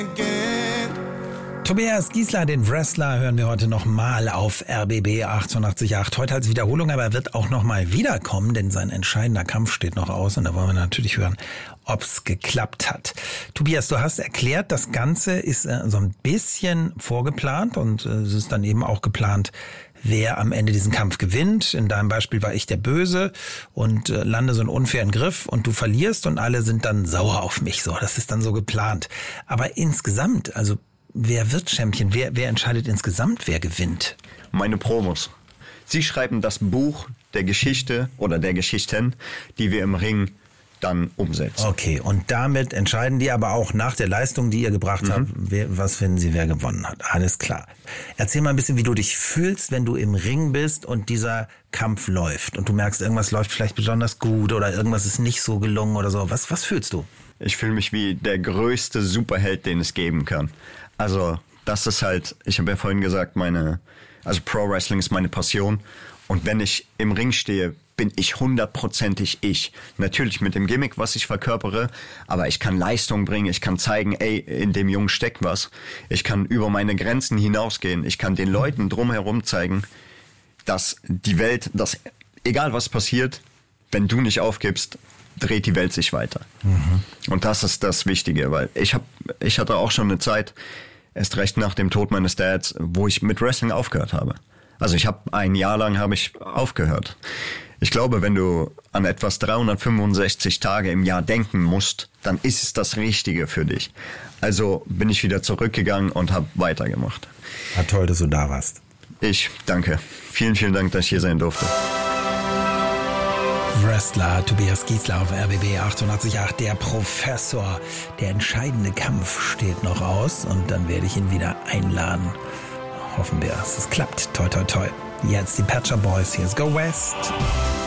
Tobias Gießler, den Wrestler, hören wir heute nochmal auf RBB 88.8. Heute als Wiederholung, aber er wird auch nochmal wiederkommen, denn sein entscheidender Kampf steht noch aus und da wollen wir natürlich hören, ob's geklappt hat. Tobias, du hast erklärt, das Ganze ist so ein bisschen vorgeplant und es ist dann eben auch geplant, wer am Ende diesen Kampf gewinnt. In deinem Beispiel war ich der Böse und lande so einen unfairen Griff und du verlierst und alle sind dann sauer auf mich. So, das ist dann so geplant. Aber insgesamt, also wer wird Champion? Wer entscheidet insgesamt, wer gewinnt? Meine Promos. Sie schreiben das Buch der Geschichte oder der Geschichten, die wir im Ring dann umsetzen. Okay, und damit entscheiden die aber auch nach der Leistung, die ihr gebracht habt, was finden sie, wer gewonnen hat. Alles klar. Erzähl mal ein bisschen, wie du dich fühlst, wenn du im Ring bist und dieser Kampf läuft und du merkst, irgendwas läuft vielleicht besonders gut oder irgendwas ist nicht so gelungen oder so. Was fühlst du? Ich fühle mich wie der größte Superheld, den es geben kann. Also das ist halt, ich habe ja vorhin gesagt, Pro Wrestling ist meine Passion. Und wenn ich im Ring stehe, bin ich 100%ig ich. Natürlich mit dem Gimmick, was ich verkörpere, aber ich kann Leistung bringen, ich kann zeigen, ey, in dem Jungen steckt was. Ich kann über meine Grenzen hinausgehen, ich kann den Leuten drumherum zeigen, dass die Welt, dass egal was passiert, wenn du nicht aufgibst, dreht die Welt sich weiter. Und das ist das Wichtige, weil ich hatte auch schon eine Zeit, erst recht nach dem Tod meines Dads, wo ich mit Wrestling aufgehört habe. Also ein Jahr lang habe ich aufgehört. Ich glaube, wenn du an etwas 365 Tage im Jahr denken musst, dann ist es das Richtige für dich. Also bin ich wieder zurückgegangen und habe weitergemacht. War toll, dass du da warst. Ich danke. Vielen, vielen Dank, dass ich hier sein durfte. Wrestler Tobias Gießler auf RBB 88.8, der Professor. Der entscheidende Kampf steht noch aus und dann werde ich ihn wieder einladen. Hoffen wir, dass es klappt. Toi, toi, toi. Jetzt die Pet Shop Boys. Hier ist Go West.